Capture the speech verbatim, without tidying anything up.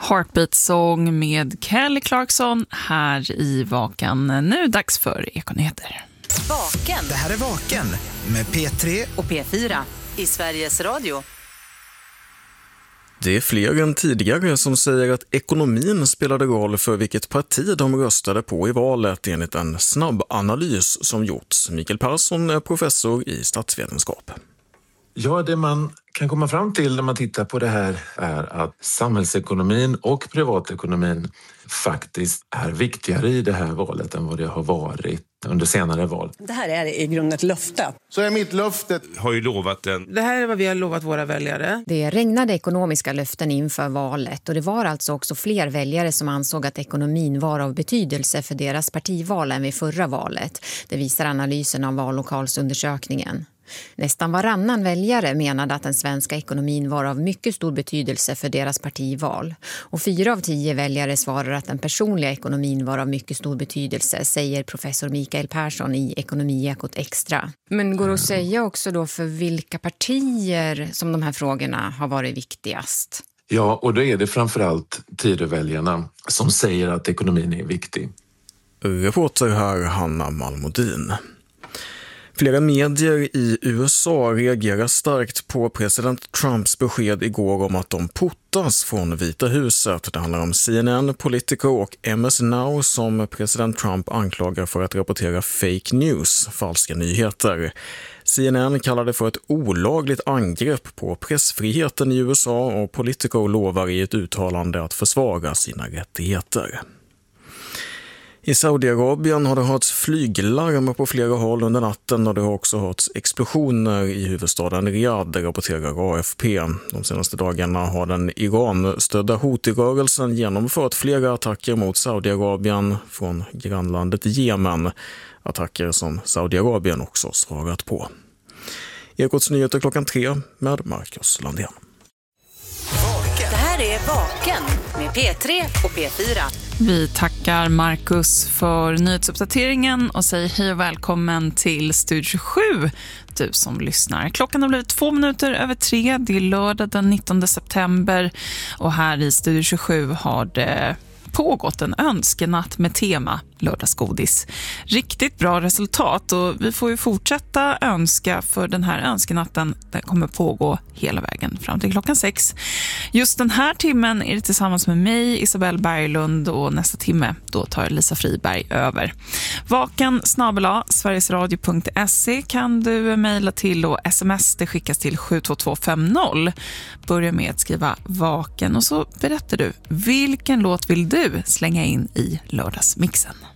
Heartbeat-sång med Kelly Clarkson här i Vaken. Nu dags för Ekonyheter. Vaken. Det här är Vaken med P tre och P fyra i Sveriges Radio. Det är fler än tidigare som säger att ekonomin spelade roll för vilket parti de röstade på i valet enligt en snabb analys som gjorts. Mikael Persson är professor i statsvetenskap. Ja, det man kan komma fram till när man tittar på det här är att samhällsekonomin och privatekonomin faktiskt är viktigare i det här valet än vad det har varit under senare val. Det här är i grunden ett löfte. Så är mitt löfte. Har ju lovat den. Det här är vad vi har lovat våra väljare. Det regnade ekonomiska löften inför valet och det var alltså också fler väljare som ansåg att ekonomin var av betydelse för deras partival än vid förra valet. Det visar analysen av vallokalsundersökningen. Nästan varannan väljare menade att den svenska ekonomin var av mycket stor betydelse för deras partival. Och fyra av tio väljare svarar att den personliga ekonomin var av mycket stor betydelse, säger professor Mikael Persson i Ekonomiekot Extra. Men går det att säga också då för vilka partier som de här frågorna har varit viktigast? Ja, och då är det framförallt Tidöväljarna som säger att ekonomin är viktig. Reporter här Hanna Malmodin. Flera medier i U S A reagerar starkt på president Trumps besked igår om att de portas från Vita huset. Det handlar om C N N, Politico och M S Now som president Trump anklagar för att rapportera fake news, falska nyheter. C N N kallar det för ett olagligt angrepp på pressfriheten i U S A och Politico lovar i ett uttalande att försvara sina rättigheter. I Saudiarabien har det hörts flyglarm på flera håll under natten och det har också hörts explosioner i huvudstaden Riyadh, rapporterar A F P. De senaste dagarna har den Iran-stödda Houthi-rörelsen genomfört flera attacker mot Saudiarabien från grannlandet Jemen. Attacker som Saudiarabien också svarat på. Ekots nyheter klockan tre med Marcus Landén. Det här är Vaken med P tre och P fyra. Vi tackar Marcus för nyhetsuppdateringen och säger hej och välkommen till Studio tjugosju, du som lyssnar. Klockan har blivit två minuter över tre, det är lördag den nittonde september och här i Studio tjugosju har det pågått en önskenatt med tema lördagsgodis. Riktigt bra resultat och vi får ju fortsätta önska för den här önskenatten den kommer pågå hela vägen fram till klockan sex. Just den här timmen är det tillsammans med mig, Isabelle Berglund och nästa timme då tar Lisa Friberg över. Vaken snabel-a sverigesradio punkt se kan du mejla till och sms det skickas till sju två två fem noll. Börja med att skriva Vaken och så berättar du vilken låt vill du slänga in i lördagsmixen.